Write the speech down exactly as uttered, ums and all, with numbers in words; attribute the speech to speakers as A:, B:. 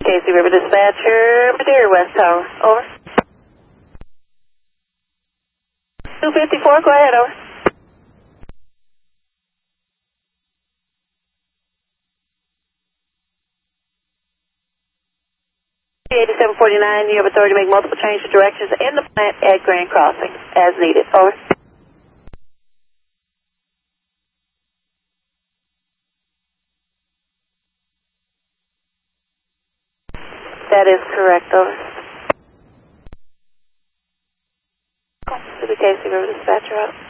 A: Casey River Dispatcher, Madeira West Tower. Over. two fifty-four, go ahead, over. eighty-seven forty-nine, you have authority to make multiple change of directions in the plant at Grand Crossing as needed. Over. That is correct, over. To the Casey River Dispatcher out.